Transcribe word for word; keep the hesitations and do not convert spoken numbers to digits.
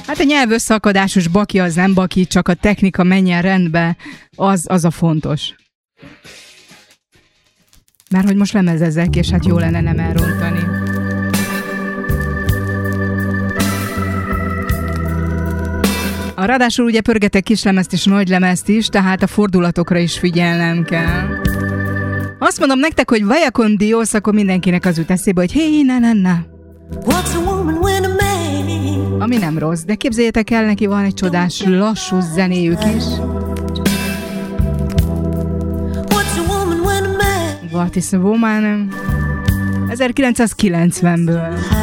Hát a nyelvösszakadásos baki az nem baki, csak a technika menjen rendbe, az, az a fontos. Mert hogy most lemezezek, és hát jó lenne nem elrontani. A ráadásul ugye pörgetek kislemezt és nagylemezt is, tehát a fordulatokra is figyelnem kell. Azt mondom nektek, hogy vaya con Dios, akkor mindenkinek az jut eszébe, hogy hé, na, na, na. Ami nem rossz, de képzeljétek el, neki van egy csodás lassú zenéjük is. What is a Woman? ezerkilencszázkilencvenből.